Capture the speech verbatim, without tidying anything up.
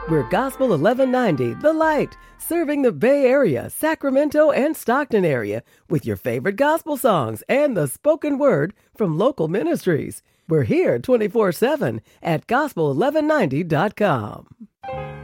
We're Gospel eleven ninety, The Light, serving the Bay Area, Sacramento, and Stockton area with your favorite gospel songs and the spoken word from local ministries. We're here twenty-four seven at gospel eleven ninety dot com.